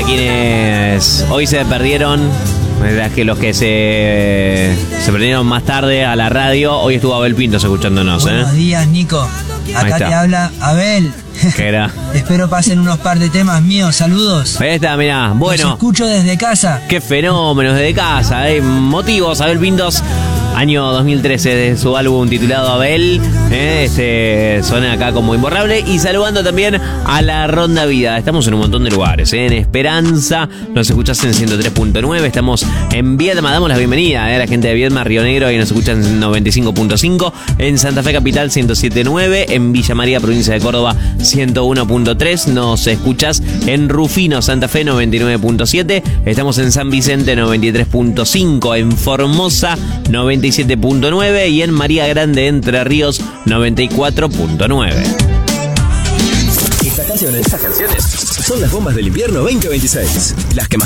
quienes hoy se perdieron, los que se perdieron más tarde a la radio, hoy estuvo Abel Pintos escuchándonos. Buenos días, Nico. Acá te habla Abel. ¿Qué era? Espero pasen unos par de temas míos. Saludos. Ahí está, mirá. Bueno. Los escucho desde casa. Qué fenómenos desde casa. Motivos, Abel Pintos. Año 2013 de su álbum titulado Abel. Suena acá como imborrable. Y saludando también a la Ronda Vida. Estamos en un montón de lugares. En Esperanza nos escuchás en 103.9. Estamos en Viedma. Damos la bienvenida a la gente de Viedma, Río Negro. Ahí nos escuchan en 95.5. En Santa Fe Capital 107.9. En Villa María, provincia de Córdoba 101.3. Nos escuchás en Rufino, Santa Fe 99.7. Estamos en San Vicente 93.5. En Formosa 97.9 y en María Grande, Entre Ríos 94.9. Estas canciones son las bombas del invierno 2026. Las que más